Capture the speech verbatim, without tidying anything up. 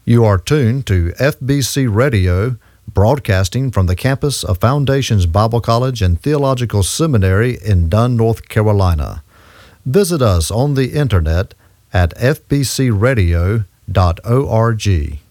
You are tuned to F B C Radio, broadcasting from the campus of Foundations Bible College and Theological Seminary in Dunn, North Carolina. Visit us on the internet at f b c radio dot org.